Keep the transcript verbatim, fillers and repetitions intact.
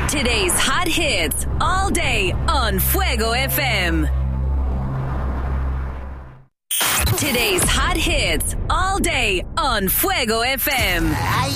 Today's hot hits all day on Fuego F M. Today's hot hits all day on Fuego F M. Ay,